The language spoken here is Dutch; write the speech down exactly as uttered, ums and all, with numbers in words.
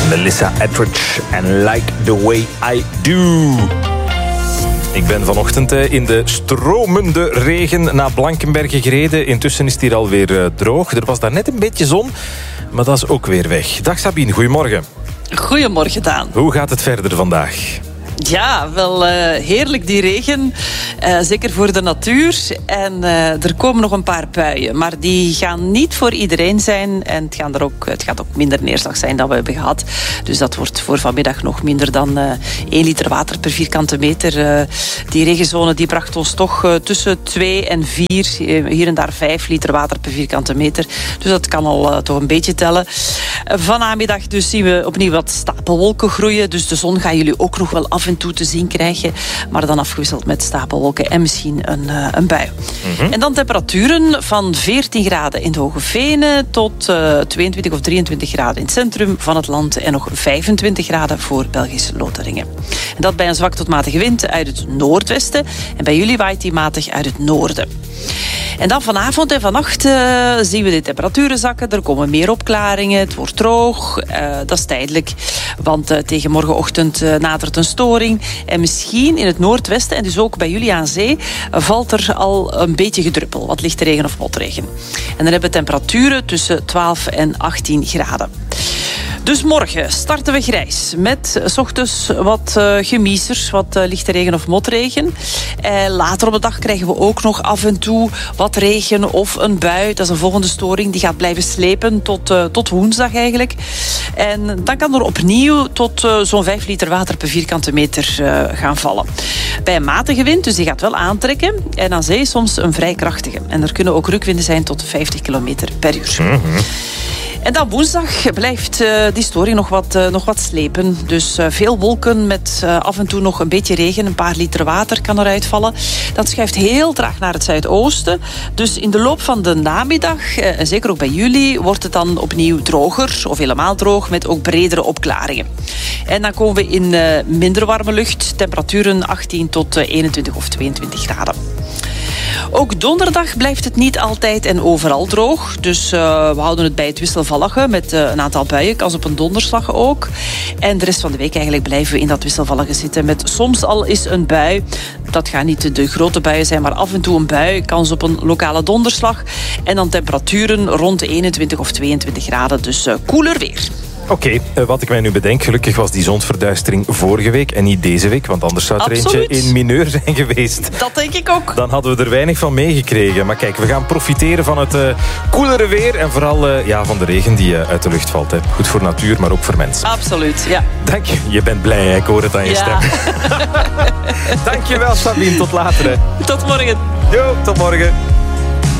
Melissa Etheridge en Like the Way I Do. Ik ben vanochtend in de stromende regen naar Blankenberge gereden. Intussen is het hier alweer droog. Er was daar net een beetje zon, maar dat is ook weer weg. Dag Sabine, goedemorgen. Goedemorgen, Daan. Hoe gaat het verder vandaag? Ja, wel uh, heerlijk die regen. Uh, zeker voor de natuur. En uh, er komen nog een paar buien. Maar die gaan niet voor iedereen zijn. En het, gaan er ook, het gaat ook minder neerslag zijn dan we hebben gehad. Dus dat wordt voor vanmiddag nog minder dan uh, één liter water per vierkante meter. Uh, die regenzone die bracht ons toch uh, tussen twee en vier. Uh, hier en daar vijf liter water per vierkante meter. Dus dat kan al uh, toch een beetje tellen. Uh, vanmiddag dus zien we opnieuw wat stapelwolken groeien. Dus de zon gaan jullie ook nog wel af en toe te zien krijgen, maar dan afgewisseld met stapelwolken en misschien een, uh, een bui. Mm-hmm. En dan temperaturen van veertien graden in de Hoge Venen tot uh, tweeëntwintig of drieëntwintig graden in het centrum van het land en nog vijfentwintig graden voor Belgische Lotharingen. En dat bij een zwak tot matige wind uit het noordwesten en bij jullie waait die matig uit het noorden. En dan vanavond en vannacht uh, zien we de temperaturen zakken. Er komen meer opklaringen, het wordt droog. Uh, dat is tijdelijk, want uh, tegen morgenochtend uh, nadert een storing. En misschien in het noordwesten, en dus ook bij jullie aan zee, uh, valt er al een beetje gedruppel. Wat lichte regen of motregen. En dan hebben we temperaturen tussen twaalf en achttien graden. Dus morgen starten we grijs. Met 's ochtends wat uh, gemiezers, wat uh, lichte regen of motregen. Uh, later op de dag krijgen we ook nog af en toe wat regen of een bui. Dat is een volgende storing. Die gaat blijven slepen tot, uh, tot woensdag eigenlijk. En dan kan er opnieuw tot uh, zo'n vijf liter water per vierkante meter uh, gaan vallen. Bij een matige wind, dus die gaat wel aantrekken. En aan zee soms een vrij krachtige. En er kunnen ook rukwinden zijn tot vijftig kilometer per uur. Mm-hmm. En dan woensdag blijft uh, die storing nog wat, uh, nog wat slepen. Dus uh, veel wolken met uh, af en toe nog een beetje regen. Een paar liter water kan eruit vallen. Dat schuift heel traag naar het zuidoosten. Dus in de loop van de namiddag, uh, en zeker ook bij jullie, wordt het dan opnieuw droger. Of helemaal droog, met ook bredere opklaringen. En dan komen we in uh, minder warme lucht. Temperaturen achttien tot eenentwintig of tweeëntwintig graden. Ook donderdag blijft het niet altijd en overal droog. Dus uh, we houden het bij het wisselvallige met uh, een aantal buien. Kans op een donderslag ook. En de rest van de week eigenlijk blijven we in dat wisselvallige zitten. Met soms al is een bui. Dat gaan niet de grote buien zijn, maar af en toe een bui. Kans op een lokale donderslag. En dan temperaturen rond eenentwintig of tweeëntwintig graden. Dus uh, koeler weer. Oké, okay, uh, wat ik mij nu bedenk, gelukkig was die zonsverduistering vorige week en niet deze week, want anders zou er Absoluut. eentje in mineur zijn geweest. Dat denk ik ook. Dan hadden we er weinig van meegekregen. Maar kijk, we gaan profiteren van het uh, koelere weer en vooral uh, ja, van de regen die uh, uit de lucht valt. Hè. Goed voor natuur, maar ook voor mensen. Absoluut, ja. Dank je. Je bent blij, hè? Ik hoor het aan je ja. stem. Dank je wel, Sabine. Tot later. Hè. Tot morgen. Jo, tot morgen.